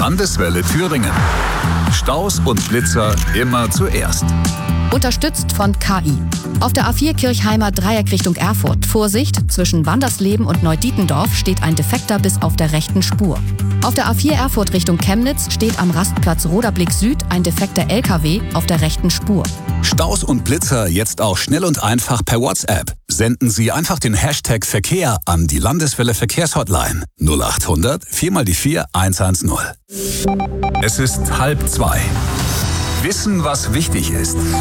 Landeswelle Thüringen. Staus und Blitzer immer zuerst. Unterstützt von KI. Auf der A4 Kirchheimer Dreieck Richtung Erfurt. Vorsicht, zwischen Wandersleben und Neudietendorf steht ein Defekter bis auf der rechten Spur. Auf der A4 Erfurt Richtung Chemnitz steht am Rastplatz Roderblick Süd ein defekter LKW auf der rechten Spur. Staus und Blitzer jetzt auch schnell und einfach per WhatsApp. Senden Sie einfach den Hashtag Verkehr an die Landeswelle Verkehrshotline 0800 4x4 110. Es ist 1:30. Wissen, was wichtig ist.